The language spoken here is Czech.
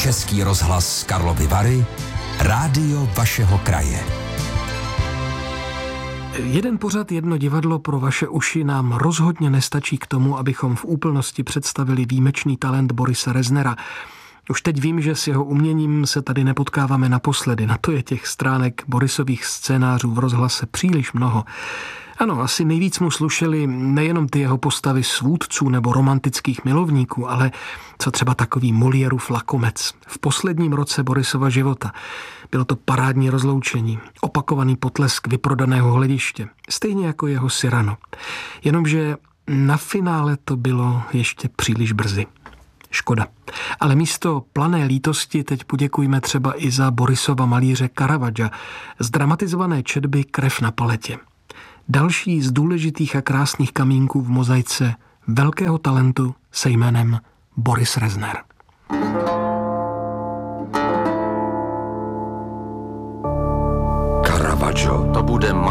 Český rozhlas Karlovy Vary, rádio vašeho kraje. Jeden pořad, jedno divadlo pro vaše uši nám rozhodně nestačí k tomu, abychom v úplnosti představili výjimečný talent Borise Reznera. Už teď vím, že s jeho uměním se tady nepotkáváme naposledy. Na to je těch stránek Borisových scénářů v rozhlase příliš mnoho. Ano, asi nejvíc mu slušely nejenom ty jeho postavy svůdců nebo romantických milovníků, ale co třeba takový Moliérův lakomec. V posledním roce Borisova života bylo to parádní rozloučení, opakovaný potlesk vyprodaného hlediště, stejně jako jeho Cyrano. Jenomže na finále to bylo ještě příliš brzy. Škoda. Ale místo plané lítosti teď poděkujme třeba i za Borisova malíře Caravaggia z dramatizované četby Krev na paletě. Další z důležitých a krásných kamínků v mozaice velkého talentu se jménem Boris Rezner. Caravaggio, to bude